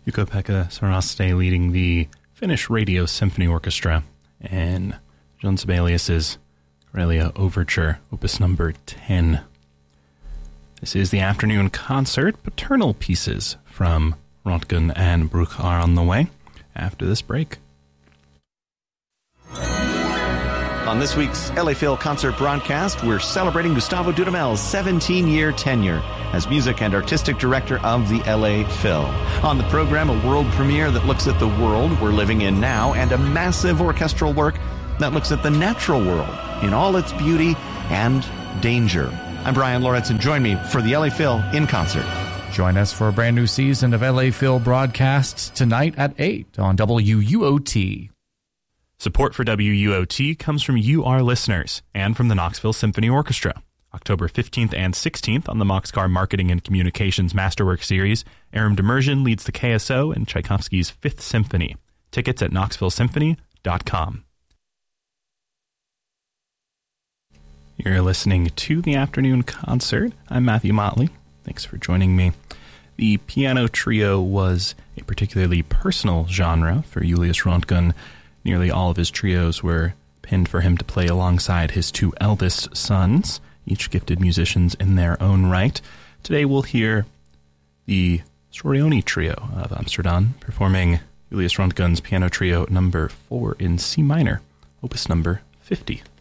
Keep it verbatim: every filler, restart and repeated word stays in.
Jukka-Pekka Saraste leading the Finnish Radio Symphony Orchestra and Jean Sibelius's Karelia Overture, opus number ten. This is the afternoon concert. Paternal pieces from Röntgen and Bruch are on the way after this break. On this week's L A Phil concert broadcast, we're celebrating Gustavo Dudamel's seventeen-year tenure as music and artistic director of the L A Phil. On the program, a world premiere that looks at the world we're living in now, and a massive orchestral work that looks at the natural world in all its beauty and danger. I'm Brian Loritz, and join me for the L A Phil in concert. Join us for a brand new season of L A Phil broadcasts tonight at eight on W U O T. Support for W U O T comes from you, our listeners, and from the Knoxville Symphony Orchestra. October fifteenth and sixteenth on the Moxcar Marketing and Communications Masterwork Series, Aram Demirjian leads the K S O and Tchaikovsky's Fifth Symphony. Tickets at knoxville symphony dot com. You're listening to the afternoon concert. I'm Matthew Motley. Thanks for joining me. The piano trio was a particularly personal genre for Julius Röntgen. Nearly all of his trios were pinned for him to play alongside his two eldest sons, each gifted musicians in their own right. Today we'll hear the Sorioni Trio of Amsterdam performing Julius Röntgen's piano trio number four in C minor, opus number fifty.